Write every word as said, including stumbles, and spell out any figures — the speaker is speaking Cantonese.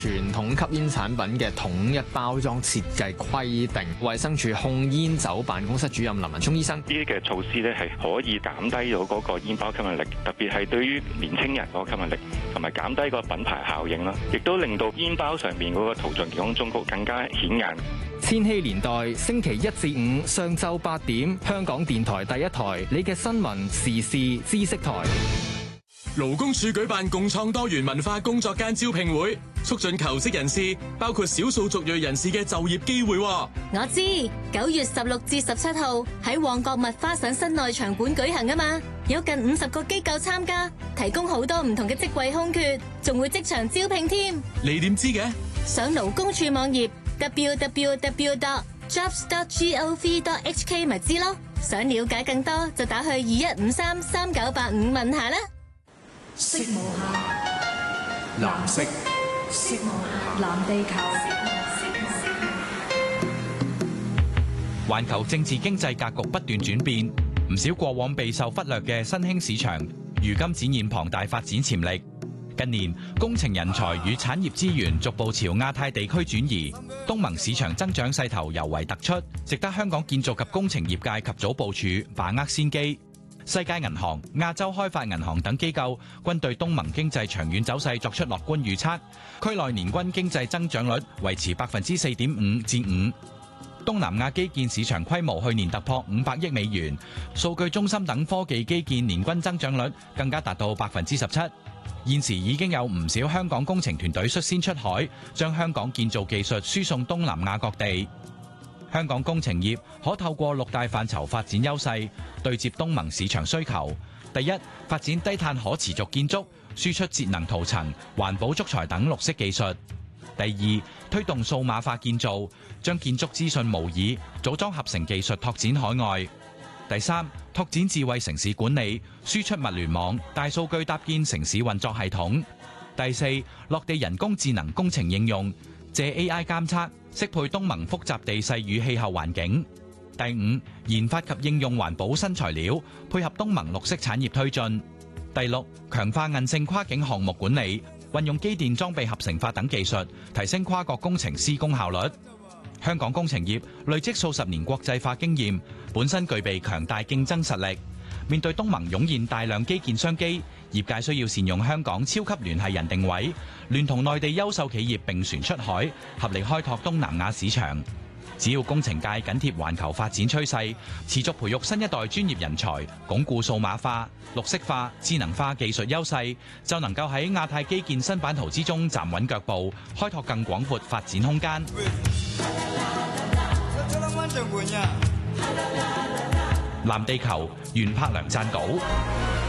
傳統吸煙產品嘅統一包裝設計規定，衛生署控煙酒辦公室主任林文聰醫生， 呢啲嘅措施咧係可以減低到嗰個煙包吸引力，特別係對於年青人嗰個吸引力，同埋減低個品牌效應啦，亦都令到煙包上面嗰個圖像健康忠告更加顯眼。 千禧年代星期一至五上晝八點，香港電台第一台，你嘅新聞時事知識台。 勞工處舉辦共創多元文化工作間招聘會，促進求職人士，包括少數族裔人士嘅就業機會。 我知九月十六至十七號喺旺角麥花臣室內場館舉行啊嘛，有近五十個機構參加，提供好多唔同嘅職位空缺，仲會即場招聘添。 你點知嘅？ 上勞工處網頁 double-u double-u double-u dot jobs dot gov dot h k 咪知咯。想了解更多就打去二一五三三九八五問下啦。 色無限，藍色，色無限，藍地球。 環球政治經濟格局不斷轉變，唔少過往備受忽略嘅新興市場，如今展現龐大發展潛力。近年工程人才與產業資源逐步朝亞太地區轉移，東盟市場增長勢頭尤為突出，值得香港建造及工程業界及早部署，把握先機。世界銀行、亞洲開發銀行等機構均對東盟經濟長遠走勢作出樂觀預測，區內年均經濟增長率維持百分之四點五至五。東南亞基建市場規模去年突破五百億美元，數據中心等科技基建年均增長率更加達到百分之十七。現時已經有唔少香港工程團隊率先出海，將香港建造技術輸送東南亞各地。香港工程業可透過六大範疇發展優勢，對接東盟市場需求。第一，發展低碳可持續建築，輸出節能塗層、環保築材等綠色技術。第二，推動數碼化建造，將建築資訊模擬、組裝合成技術拓展海外。第三，拓展智慧城市管理，輸出物聯網、大數據搭建城市運作系統。第四，落地人工智能工程應用，借 A I 監測，適配東盟複雜地勢與氣候環境。第五，研發及應用環保新材料，配合東盟綠色產業推進。第六，強化韌性跨境項目管理，運用機電裝備合成法等技術，提升跨國工程施工效率。香港工程業累積數十年國際化經驗，本身具備強大競爭實力。面對東盟湧現大量基建商機，業界需要善用香港超級聯繫人定位，聯同內地優秀企業並船出海，合力開拓東南亞市場。只要工程界緊貼環球發展趨勢，持續培育新一代專業人才，鞏固數碼化、綠色化、智能化技術優勢，就能夠喺亞太基建新版圖之中站穩腳步，開拓更廣闊發展空間。藍地球，袁柏良撰稿。